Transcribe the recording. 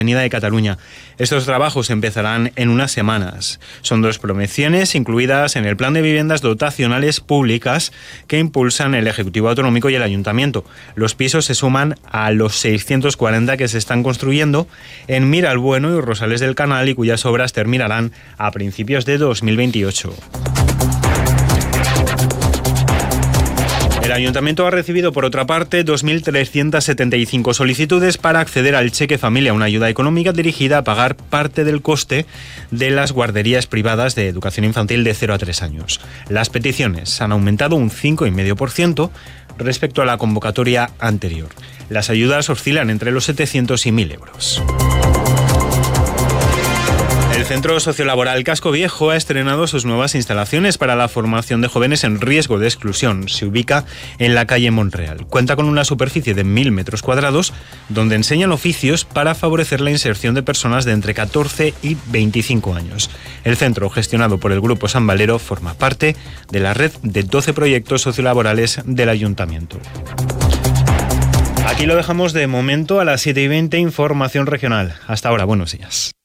Avenida de Cataluña. Estos trabajos empezarán en unas semanas. Son 2 promociones incluidas en el Plan de Viviendas Dotacionales Públicas que impulsan el Ejecutivo Autonómico y el Ayuntamiento. Los pisos se suman a los 640 que se están construyendo en Miralbueno y Rosales del Canal y cuyas obras terminarán a principios de 2028. El Ayuntamiento ha recibido, por otra parte, 2.375 solicitudes para acceder al Cheque Familia, una ayuda económica dirigida a pagar parte del coste de las guarderías privadas de educación infantil de 0 a 3 años. Las peticiones han aumentado un 5,5% respecto a la convocatoria anterior. Las ayudas oscilan entre los 700 y 1.000 euros. El Centro Sociolaboral Casco Viejo ha estrenado sus nuevas instalaciones para la formación de jóvenes en riesgo de exclusión. Se ubica en la calle Monreal. Cuenta con una superficie de 1.000 metros cuadrados, donde enseñan oficios para favorecer la inserción de personas de entre 14 y 25 años. El centro, gestionado por el Grupo San Valero, forma parte de la red de 12 proyectos sociolaborales del Ayuntamiento. Aquí lo dejamos de momento. A las 7:20, información regional. Hasta ahora, buenos días.